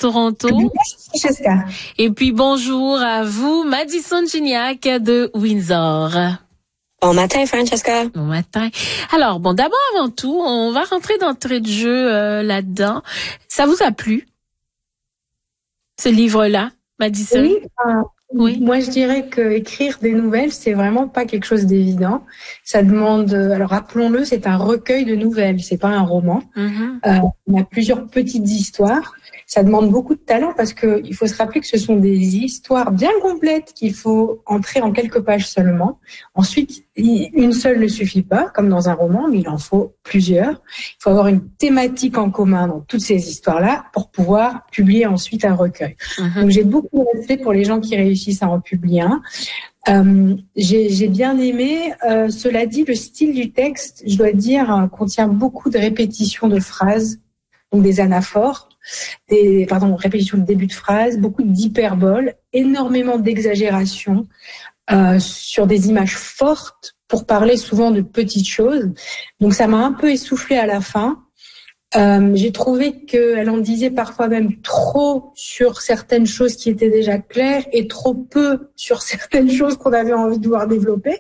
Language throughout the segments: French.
Toronto. Merci, Francesca. Et puis bonjour à vous, Madison Gignac de Windsor. Bon matin, Francesca. Bon matin. Alors, d'abord avant tout, on va rentrer d'entrée de jeu là-dedans. Ça vous a plu, ce livre-là, Madison? Oui. Oui. Moi, je dirais que écrire des nouvelles, c'est vraiment pas quelque chose d'évident. Ça demande, alors rappelons-le, c'est un recueil de nouvelles, c'est pas un roman. On a plusieurs petites histoires. Ça demande beaucoup de talent parce que il faut se rappeler que ce sont des histoires bien complètes qu'il faut entrer en quelques pages seulement. Ensuite, une seule ne suffit pas, comme dans un roman, mais il en faut plusieurs. Il faut avoir une thématique en commun dans toutes ces histoires-là pour pouvoir publier ensuite un recueil. Donc, j'ai beaucoup de respect pour les gens qui réussissent à en publier un. J'ai bien aimé. Cela dit, le style du texte, je dois dire, contient beaucoup de répétitions de phrases, donc des anaphores, répétitions de début de phrase, beaucoup d'hyperboles, énormément d'exagération sur des images fortes pour parler souvent de petites choses. Donc ça m'a un peu essoufflée à la fin. J'ai trouvé qu'elle en disait parfois même trop sur certaines choses qui étaient déjà claires et trop peu sur certaines choses qu'on avait envie de voir développer.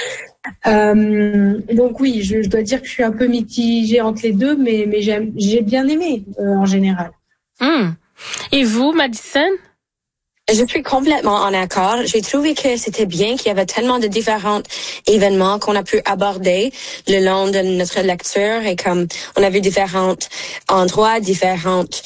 Donc oui, je dois dire que je suis un peu mitigée entre les deux, mais j'ai bien aimé en général. Et vous, Madison? Je suis complètement en accord. J'ai trouvé que c'était bien qu'il y avait tellement de différents événements qu'on a pu aborder le long de notre lecture et comme on a vu différents endroits, différentes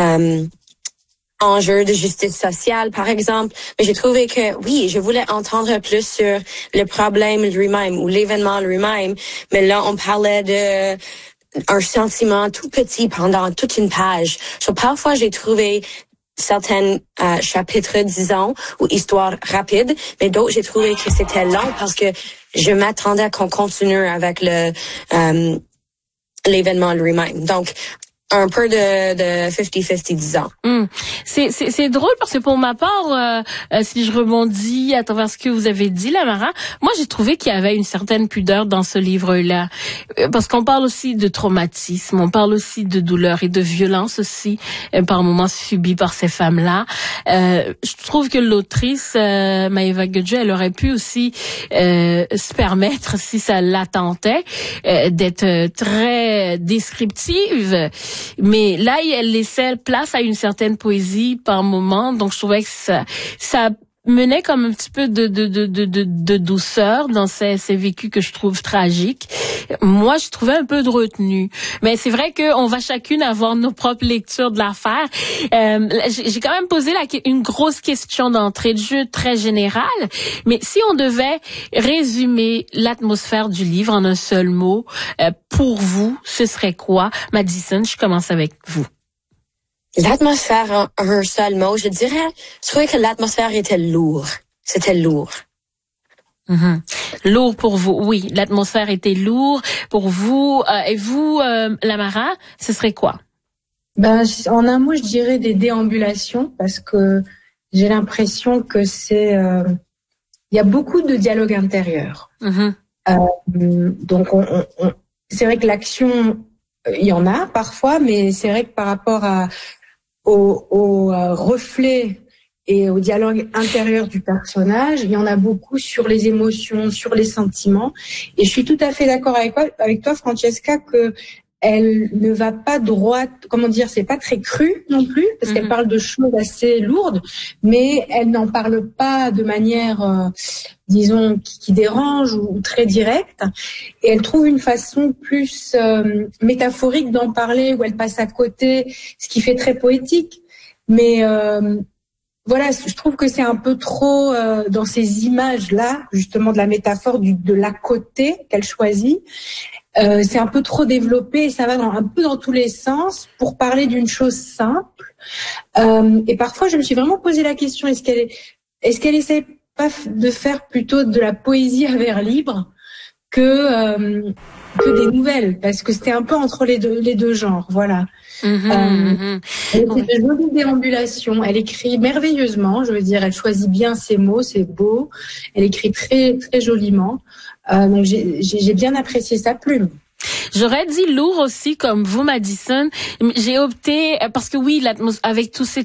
enjeux de justice sociale, par exemple. Mais j'ai trouvé que, oui, je voulais entendre plus sur le problème lui-même ou l'événement lui-même. Mais là, on parlait de un sentiment tout petit pendant toute une page. Parfois, j'ai trouvé certains chapitres, disons, ou histoires rapides, mais d'autres, j'ai trouvé que c'était long parce que je m'attendais qu'on continue avec l'événement lui-même. Donc, un peu de 50-50, disons. C'est drôle parce que pour ma part, si je rebondis à travers ce que vous avez dit, Lamara, moi j'ai trouvé qu'il y avait une certaine pudeur dans ce livre-là. Parce qu'on parle aussi de traumatisme, on parle aussi de douleur et de violence aussi, par moments subis par ces femmes-là. Je trouve que l'autrice, Maeva Godju, elle aurait pu aussi se permettre, si ça l'attentait, d'être très descriptive. Mais là, elle laissait place à une certaine poésie par moment, donc je trouvais que ça menait comme un petit peu de douceur dans ces vécus que je trouve tragiques. Moi, je trouvais un peu de retenue. Mais c'est vrai qu'on va chacune avoir nos propres lectures de l'affaire. J'ai quand même posé une grosse question d'entrée de jeu très générale. Mais si on devait résumer l'atmosphère du livre en un seul mot, pour vous, ce serait quoi? Madison, je commence avec vous. L'atmosphère, un seul mot, je trouvais que l'atmosphère était lourde. C'était lourd. Lourd pour vous, oui. L'atmosphère était lourde pour vous. Et vous, Lamara, ce serait quoi? En un mot, je dirais des déambulations parce que j'ai l'impression que il y a beaucoup de dialogue intérieur. Donc, c'est vrai que l'action, il y en a parfois, mais c'est vrai que par rapport au reflet et au dialogue intérieur du personnage, il y en a beaucoup sur les émotions, sur les sentiments. Et je suis tout à fait d'accord avec toi, Francesca, que elle ne va pas droite, c'est pas très cru non plus, parce qu'elle parle de choses assez lourdes, mais elle n'en parle pas de manière, disons, qui dérange ou très directe. Et elle trouve une façon plus métaphorique d'en parler, où elle passe à côté, ce qui fait très poétique. Mais voilà, je trouve que c'est un peu trop dans ces images-là, justement de la métaphore de l'à côté qu'elle choisit. C'est un peu trop développé et ça va un peu dans tous les sens pour parler d'une chose simple. Et parfois, je me suis vraiment posé la question, est-ce qu'elle essaie pas de faire plutôt de la poésie à vers libre que des nouvelles, parce que c'était un peu entre les deux genres, voilà. Elle fait de jolies déambulations, elle écrit merveilleusement, je veux dire, elle choisit bien ses mots, c'est beau, elle écrit très très joliment, donc j'ai bien apprécié sa plume. J'aurais dit lourd aussi, comme vous, Madison. J'ai opté, parce que oui, avec tous ces